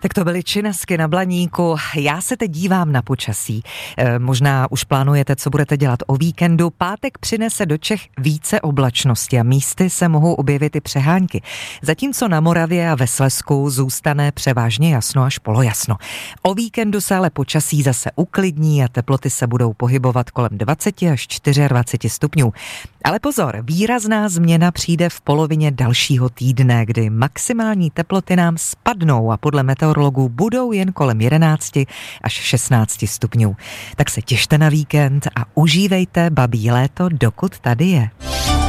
Tak to byly Činasky na Blaníku. Já se teď dívám na počasí. Možná už plánujete, co budete dělat o víkendu. Pátek přinese do Čech více oblačnosti a místy se mohou objevit i přehánky. Zatímco na Moravě a ve Slezsku zůstane převážně jasno až polojasno. O víkendu se ale počasí zase uklidní a teploty se budou pohybovat kolem 20 až 24 stupňů. Ale pozor, výrazná změna přijde v polovině dalšího týdne, kdy maximální teploty nám spadnou a podle meteorologů budou jen kolem 11 až 16 stupňů. Tak se těšte na víkend a užívejte babí léto, dokud tady je.